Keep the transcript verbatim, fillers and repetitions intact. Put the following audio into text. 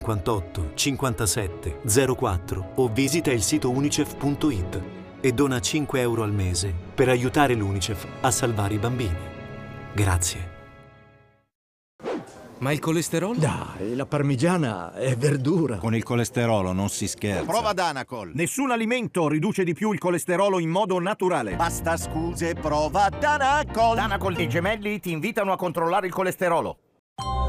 cinquantotto cinquantasette zero quattro o visita il sito unicef punto it e dona cinque euro al mese per aiutare l'UNICEF a salvare i bambini. Grazie. Ma il colesterolo? Dai, la parmigiana è verdura. Con il colesterolo non si scherza. Prova Danacol. Nessun alimento riduce di più il colesterolo in modo naturale. Basta scuse, prova Danacol. Danacol e i gemelli ti invitano a controllare il colesterolo.